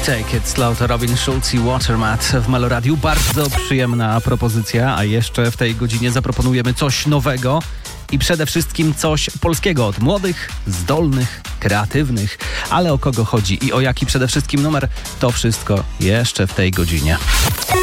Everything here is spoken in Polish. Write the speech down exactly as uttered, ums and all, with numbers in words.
Take It Slow to Robin Schulz i Watermat w Meloradiu. Bardzo przyjemna propozycja, a jeszcze w tej godzinie zaproponujemy coś nowego i przede wszystkim coś polskiego od młodych, zdolnych, kreatywnych. Ale o kogo chodzi i o jaki przede wszystkim numer, to wszystko jeszcze w tej godzinie.